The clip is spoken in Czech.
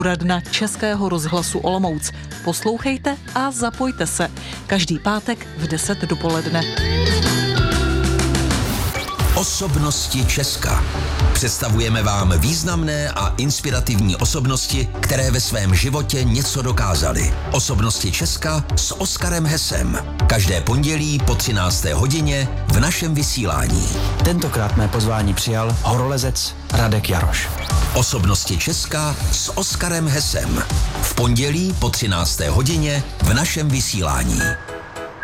Poradna Českého rozhlasu Olomouc. Poslouchejte a zapojte se. Každý pátek v 10 dopoledne. Osobnosti Česka. Představujeme vám významné a inspirativní osobnosti, které ve svém životě něco dokázaly. Osobnosti Česka s Oskarem Hesem. Každé pondělí po 13. hodině v našem vysílání. Tentokrát mé pozvání přijal horolezec Radek Jaroš. Osobnosti Česka s Oskarem Hesem. V pondělí po 13. hodině v našem vysílání.